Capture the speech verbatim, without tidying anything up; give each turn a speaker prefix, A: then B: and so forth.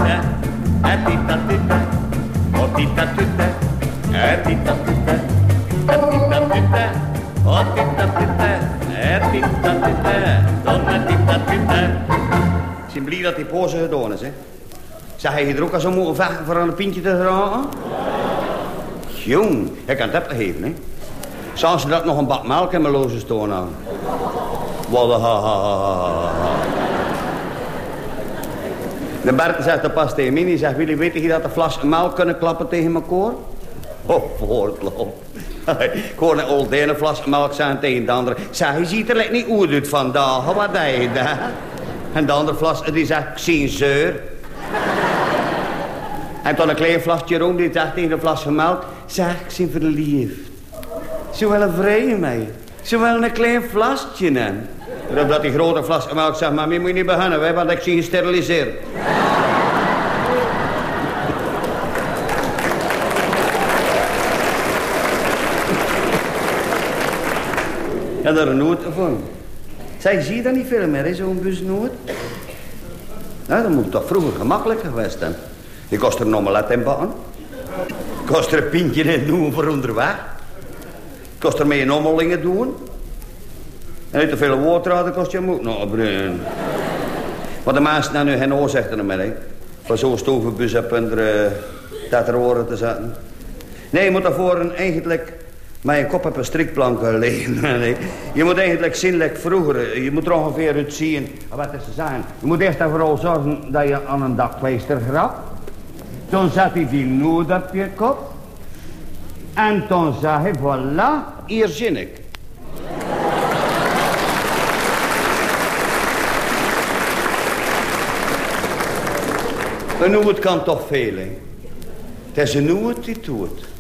A: tita, a tita tita, oh tita tita, a tita tita, a tita tita, oh tita tita, a tita tita, donna tita tita. Ik ben blij dat die pozen gedaan is, hè. Zeg, hij je er ook al zo moeten vechten voor aan een pintje te geraken? Jong, ik kan het hebben geven, hè. Zou ze dat nog een bak melk in mijn loze stoon aan? Wat een ha ha ha ha. De Bert zegt dat pas tegen mij, die zegt, jullie weten je dat de fles melk kunnen klappen tegen mijn koor? Oh, voortloop. Ik hoor een old ene fles melk zijn tegen de andere. Zeg, je ziet er like niet hoe het vandaag, wat deed je daar? En de andere fles, die zegt, ik zie een zeur. En toen een klein flasje room, die zegt tegen de fles van melk, zeg, ik zie verliefd. Zo wel een vrije mee. Zo wel een klein flasje nemen. En dat die grote fles van melk zegt, maar moet je niet beginnen, hè, want ik zie je steriliseerd. Ja, daar een noot van. Zeg, zie je dat niet veel meer, zo'n busnoot? Nou, dat moet toch vroeger gemakkelijker geweest zijn. Je kost er een omelet in bakken. Kost er een pintje in doen voor onderweg. Kost er mee een ommelingen doen. En niet te veel water hadden, kost je hem ook nog bruin. Wat de mensen nou nu geen oor zegt er meer, hè. Van zo'n stovenbus heb en er, uh, dat er oren te zetten. Nee, je moet daarvoor een eigenlijk... Maar je kop heb een strikplank liggen. Nee. Je moet eigenlijk zinnelijk vroeger, je moet er ongeveer uit zien. Wat is te zijn? Je moet eerst en vooral zorgen dat je aan een dakpleister graapt. Toen zet hij die noot op je kop. En toen zei hij, voilà, hier zin ik. Een noot kan toch veel, hè? Het is een noot die doet.